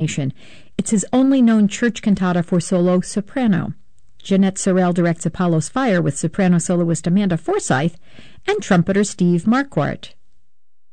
incarnation. It's his only known church cantata for solo soprano. Jeanette Sorrell directs Apollo's Fire with soprano soloist Amanda Forsyth and trumpeter Steve Marquardt.